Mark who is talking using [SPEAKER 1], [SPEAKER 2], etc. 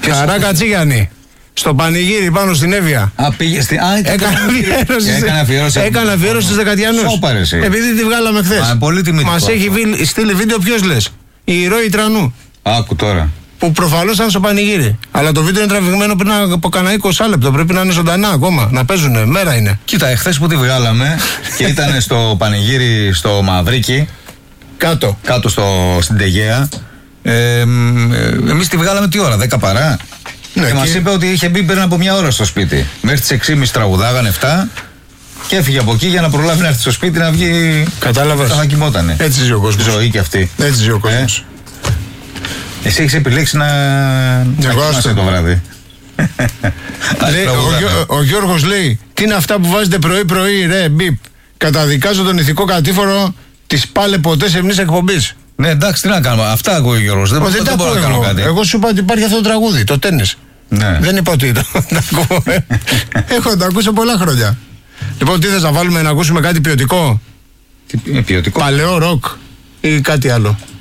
[SPEAKER 1] Χαρά Κατσίγιαννη. Στο πανηγύρι πάνω στην Εύβοια.
[SPEAKER 2] Πήγε στην.
[SPEAKER 1] Έκανε αφιέρωση στους Δεκατιανούς. Επειδή τη βγάλαμε χθες. Μας έχει στείλει βίντεο, ποιος λες? Η Ηρώη Τρανού.
[SPEAKER 2] Άκου τώρα.
[SPEAKER 1] Που προφανώς ήταν στο πανηγύρι. Αλλά το βίντεο είναι τραβηγμένο πριν από κανένα 20 λεπτό. Πρέπει να είναι ζωντανά ακόμα. Να παίζουνε. Μέρα είναι.
[SPEAKER 2] Κοίτα, εχθές που τη βγάλαμε και ήταν στο πανηγύρι στο Μαυρίκι. Κάτω στην Τεγέα. Εμείς τη βγάλαμε τι ώρα? 10 παρά. Ναι, και μας είπε ότι είχε μπει πριν από μια ώρα στο σπίτι. Μέχρι τις 6.30 τραγουδάγανε 7 και έφυγε από εκεί για να προλάβει να έρθει στο σπίτι να βγει.
[SPEAKER 1] Κατάλαβες.
[SPEAKER 2] Θα κοιμότανε.
[SPEAKER 1] Έτσι ζει ο κόσμος.
[SPEAKER 2] Ζωή και αυτή.
[SPEAKER 1] Έτσι ζει ο κόσμος.
[SPEAKER 2] Εσύ έχεις επιλέξει να κοιμάσαι το βράδυ.
[SPEAKER 1] Ο Γιώργος λέει: τι είναι αυτά που βάζετε πρωί-πρωί, ρε, μπιπ. Καταδικάζω τον ηθικό κατήφορο της πάλε ποτέ σεμνής εκπομπής.
[SPEAKER 2] Ναι, εντάξει, τι να κάνουμε. Αυτά ακούω ο Γιώργος. Δεν μπορώ να κάνω κάτι.
[SPEAKER 1] Εγώ σου είπα ότι υπάρχει αυτό το τραγούδι, το τένις.
[SPEAKER 2] Ναι.
[SPEAKER 1] Δεν είπα ότι το ακούω. Έχω το ακούσει πολλά χρόνια. Λοιπόν, τι θες να βάλουμε, να ακούσουμε κάτι ποιοτικό?
[SPEAKER 2] Ποιοτικό.
[SPEAKER 1] Παλαιό ροκ ή κάτι άλλο?